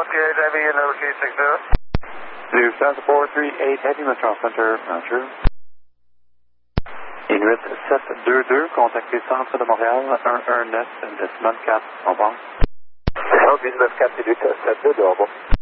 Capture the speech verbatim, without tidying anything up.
K W N K six zero. New South four three eight Heavy Metro Center, Roger. Inuit sept deux deux, contactez Centre de Montréal, un un neuf décimale quatre, au revoir. un un neuf quatre Inuit sept deux deux, au revoir.